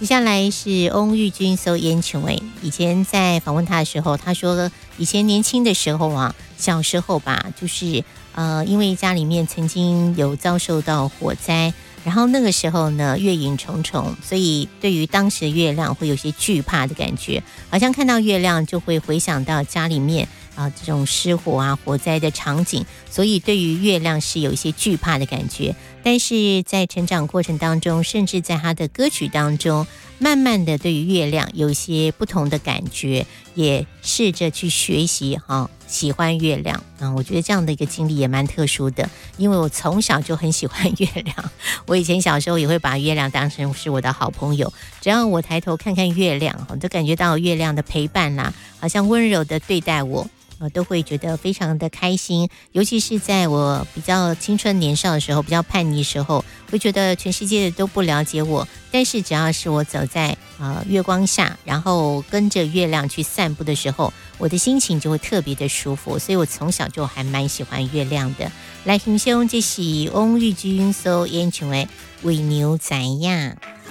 接下来是翁玉君所演唱的。以前在访问他的时候，他说以前年轻的时候啊，小时候吧，就是因为家里面曾经有遭受到火灾，然后那个时候呢月影重重，所以对于当时的月亮会有些惧怕的感觉，好像看到月亮就会回想到家里面这种失火啊火灾的场景，所以对于月亮是有一些惧怕的感觉。但是在成长过程当中，甚至在他的歌曲当中，慢慢的对于月亮有一些不同的感觉，也试着去学习喜欢月亮我觉得这样的一个经历也蛮特殊的，因为我从小就很喜欢月亮，我以前小时候也会把月亮当成是我的好朋友，只要我抬头看看月亮就感觉到月亮的陪伴啦，好像温柔的对待我都会觉得非常的开心。尤其是在我比较青春年少的时候，比较叛逆的时候，会觉得全世界都不了解我，但是只要是我走在月光下，然后跟着月亮去散步的时候，我的心情就会特别的舒服，所以我从小就还蛮喜欢月亮的。来欣赏这是翁玉君所演唱的《为牛仔呀》。